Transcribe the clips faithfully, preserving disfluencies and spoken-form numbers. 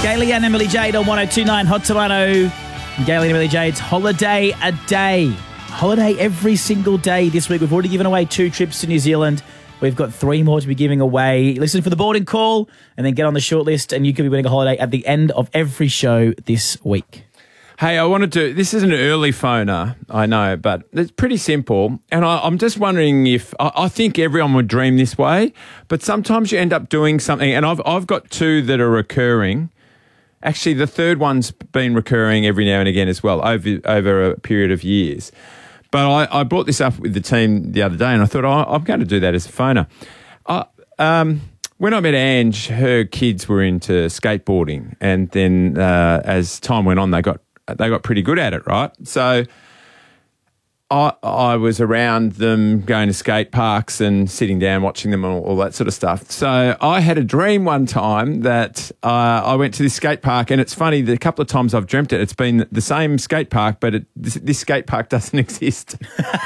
Gailey and Emily Jade on one oh two point nine Hot Tomato. Gailey and Emily Jade's Holiday a Day. Holiday every single day this week. We've already given away two trips to New Zealand. We've got three more to be giving away. Listen for the boarding call and then get on the shortlist, and you could be winning a holiday at the end of every show this week. Hey, I want to do, this is an early phoner, I know, but it's pretty simple. And I, I'm just wondering if, I, I think everyone would dream this way, but sometimes you end up doing something, and I've, I've got two that are recurring. Actually, the third one's been recurring every now and again as well, over, over a period of years. But I, I brought this up with the team the other day, and I thought, oh, I'm going to do that as a phoner. I, um, when I met Ange, her kids were into skateboarding, and then uh, as time went on, they got they got pretty good at it, right? So I, I was around them going to skate parks and sitting down watching them and all, all that sort of stuff. So I had a dream one time that uh, I went to this skate park, and it's funny, the couple of times I've dreamt it, it's been the same skate park, but it, this, this skate park doesn't exist.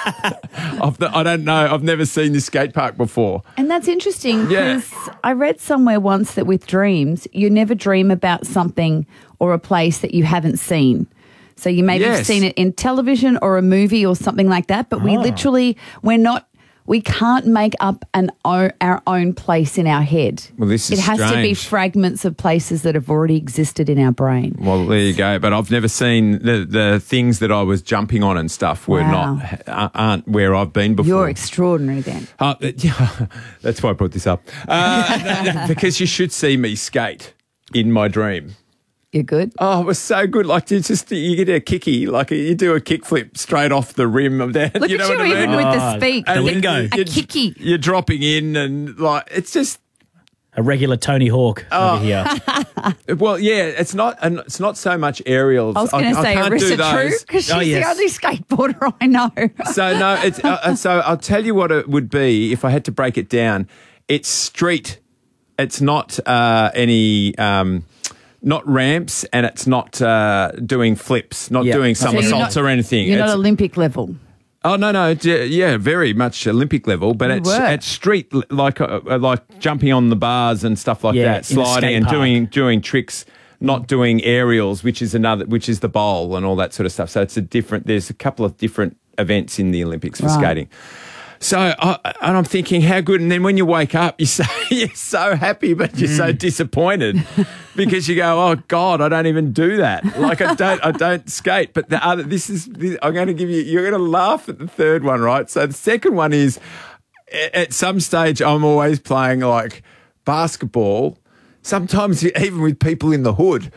I've, I don't know. I've never seen this skate park before. And that's interesting because Yeah. I read somewhere once that with dreams, you never dream about something or a place that you haven't seen. So you maybe have Yes. seen it in television or a movie or something like that, but we Oh. literally, we're not, we can't make up an o- our own place in our head. Well, this is It has to be strange. fragments of places that have already existed in our brain. Well, there you go. But I've never seen the, the things that I was jumping on and stuff were Wow. not, aren't where I've been before. You're extraordinary then. Uh, yeah, that's why I brought this up. Uh, because you should see me skate in my dream. You're good. Oh, it was so good. Like, you just, you get a kicky, like you do a kickflip straight off the rim of that. Look you know at you what I even mean? with Oh, the speak. the A lingo. A You're- kicky. You're dropping in and like, it's just, A regular Tony Hawk Oh. over here. well, yeah, it's not, and it's not so much aerials. I was going to say can't do Arissa True those. because she's Oh, yes. the only skateboarder I know. So no, it's uh, uh, so I'll tell you what it would be if I had to break it down. It's street. It's not uh, any um, not ramps, and it's not uh, doing flips, not Yeah. doing So you're somersaults not- or anything. You're It's- not Olympic level. oh no, no, d- yeah, very much Olympic level, but You it's were. it's street l- like uh, uh, like jumping on the bars and stuff like Yeah, that, in a sliding skate and park. doing doing tricks. Not doing aerials, which is another, which is the bowl and all that sort of stuff. So it's a different. There's a couple of different events in the Olympics for Right. skating. So I, and I'm thinking, how good? And then when you wake up, you say you're so happy, but you're so disappointed because you go, oh God, I don't even do that. Like I don't, I don't skate. But the other, this is, this, I'm going to give you. You're going to laugh at the third one, right? So the second one is, a- at some stage, I'm always playing like basketball. Sometimes even with people in the hood.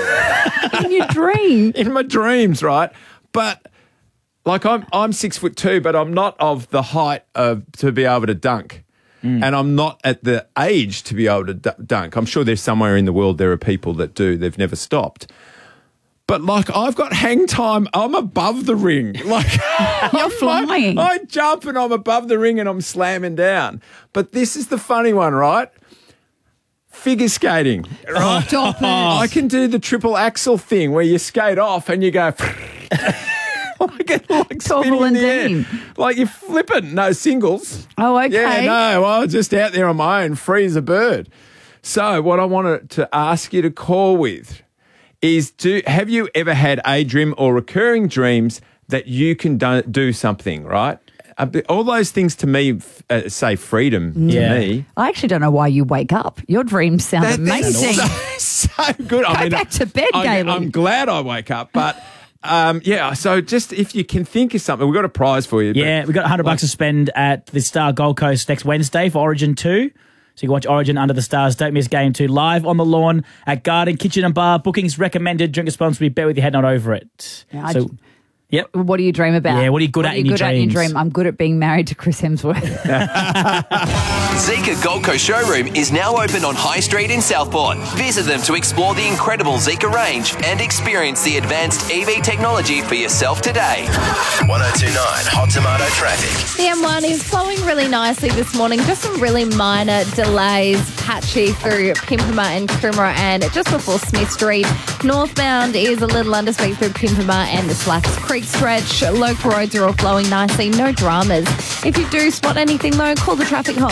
In your dream. In my dreams, right? But like I'm I'm six foot two, but I'm not of the height of to be able to dunk. And I'm not at the age to be able to d- dunk. I'm sure there's somewhere in the world there are people that do. They've never stopped. But like I've got hang time. I'm above the ring. Like You're flying. I jump and I'm above the ring and I'm slamming down. But this is the funny one, right? Figure skating, right? Stop it. I can do the triple axel thing where you skate off and you go like, it, like spinning Torval in and the air. Dean. Like you're flipping, no singles. Oh, okay. Yeah, no, well, I was just out there on my own, free as a bird. So what I wanted to ask you to call with is, do have you ever had a dream or recurring dreams that you can do, do something, right? A bit- All those things to me f- uh, say freedom Yeah. to me. I actually don't know why you wake up. Your dreams sound That- that's amazing. So, so good. I Go back to bed, I'm, Gailey. I'm glad I wake up, but um, yeah. So just if you can think of something, we've got a prize for you. but- Yeah, we've got one hundred bucks to spend at the Star Gold Coast next Wednesday for Origin two. So you can watch Origin Under the Stars. Don't miss Game two live on the lawn at Garden Kitchen and Bar. Bookings recommended. Drink responsibly. Bet with your head not over it. Yeah, I so, j- yep. What do you dream about? Yeah, what are you good at in your good at in your dreams? dream? I'm good at being married to Chris Hemsworth. Zika Gold Coast showroom is now open on High Street in Southport. Visit them to explore the incredible Zika range and experience the advanced E V technology for yourself today. one oh two point nine Hot Tomato Traffic. The M one is flowing really nicely this morning. Just some really minor delays, patchy through Pimpama and Coomera and just before Smith Street. Northbound is a little underspeed through Pimpama and the Slacks Creek stretch. Local roads are all flowing nicely. No dramas. If you do spot anything though, call the traffic hotline.